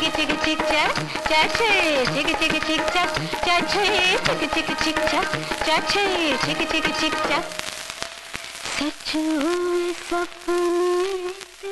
चिक चिक चक चछे चिक चिक चिक चक चछे चिक चिक चिक चक चछे चिक चिक चिक चक सच हुए सपने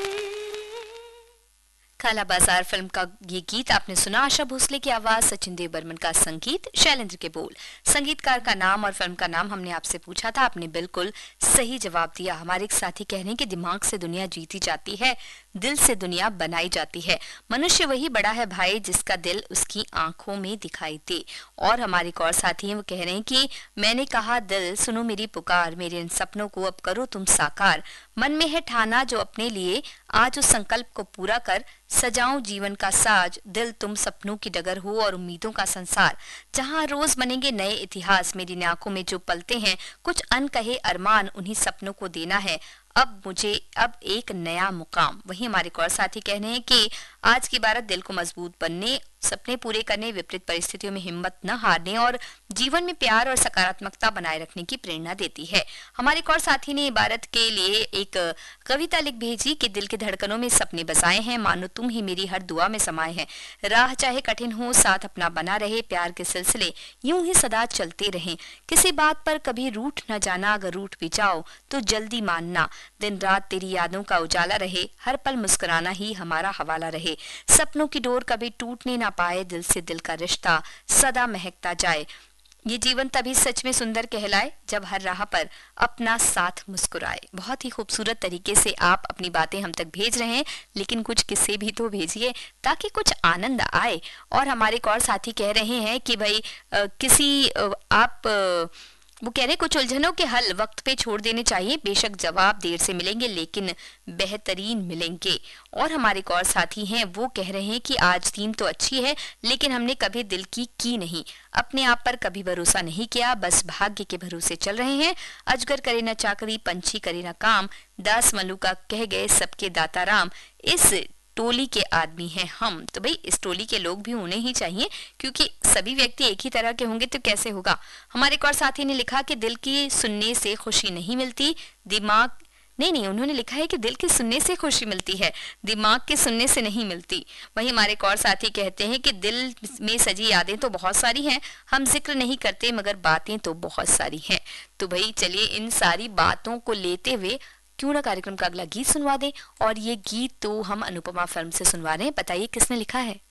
काला बाजार फिल्म का ये गीत आपने सुना। आशा भोसले की आवाज, सचिन देव बर्मन का संगीत, शैलेंद्र के बोल। संगीतकार का नाम और फिल्म का नाम हमने आपसे पूछा था, आपने बिल्कुल सही जवाब दिया। हमारे एक साथी कह रहे हैं कि दिमाग से दुनिया जीती जाती है, दिल से दुनिया बनाई जाती है। मनुष्य वही बड़ा है भाई जिसका दिल उसकी आंखों में दिखाई दे। और हमारे एक और साथी हैं, वो कह रहे हैं कि मैंने कहा दिल सुनो मेरी पुकार, मेरे इन सपनों को अब करो तुम साकार। मन में है ठाना जो अपने लिए, आज उस संकल्प को पूरा कर। सजाऊं जीवन का साज, दिल तुम सपनों की डगर हो और उम्मीदों का संसार। जहां रोज बनेंगे नए इतिहास, मेरी आंखों में जो पलते हैं कुछ अनकहे अरमान, उन्हीं सपनों को देना है अब मुझे अब एक नया मुकाम। वहीं हमारे एक और साथी कह रहे हैं कि आज की बारात दिल को मजबूत बनने, सपने पूरे करने, विपरीत परिस्थितियों में हिम्मत न हारने और जीवन में प्यार और सकारात्मकता बनाए रखने की प्रेरणा देती है। हमारे एक और साथी ने इबारत के लिए एक कविता लिख भेजी कि दिल की धड़कनों में सपने बसाए हैं, मानो तुम ही मेरी हर दुआ में समाये हैं। राह चाहे कठिन हो साथ अपना बना रहे, प्यार के सिलसिले यूं ही सदा चलते रहें। किसी बात पर कभी रूठ न जाना, अगर रूठ भी जाओ तो जल्दी मानना। दिन रात तेरी यादों का उजाला रहे, हर पल मुस्कुराना ही हमारा हवाला रहे। सपनों की डोर कभी टूटने ना पाए, दिल से दिल का रिश्ता सदा महकता जाए। ये जीवन तभी सच में सुंदर कहलाए जब हर राह पर अपना साथ मुस्कुराए। बहुत ही खूबसूरत तरीके से आप अपनी बातें हम तक भेज रहे हैं, लेकिन कुछ किस्से भी तो भेजिए ताकि कुछ आनंद आए। और हमारे एक और साथी कह रहे हैं कि भाई वो कह रहे कुछ उलझनों के हल वक्त पे छोड़ देने चाहिए, बेशक जवाब देर से मिलेंगे लेकिन बेहतरीन मिलेंगे। और हमारे एक और साथी हैं, वो कह रहे हैं कि आज टीम तो अच्छी है लेकिन हमने कभी दिल की नहीं, अपने आप पर कभी भरोसा नहीं किया, बस भाग्य के भरोसे चल रहे हैं। अजगर करे न चाकरी, पंछी करे न काम, दास मलुका कह गए सबके दाता राम। इस टोली के आदमी हैं हम। तो भाई इस टोली के लोग भी होने ही चाहिए, क्योंकि सभी व्यक्ति एक ही तरह के होंगे तो कैसे होगा। हमारे एक और साथी ने लिखा कि दिल की सुनने से खुशी नहीं मिलती, दिमाग नहीं, उन्होंने लिखा है कि दिल के सुनने से खुशी मिलती है, दिमाग के सुनने से नहीं मिलती। वहीं हमारे एक और साथी कहते हैं कि दिल में सजी यादें तो बहुत सारी हैं, हम जिक्र नहीं करते मगर बातें तो बहुत सारी हैं। तो भाई चलिए इन सारी बातों को लेते हुए क्यों ना कार्यक्रम का अगला गीत सुनवा दें। और ये गीत तो हम अनुपमा फिल्म से सुनवा रहे हैं। बताइए किसने लिखा है।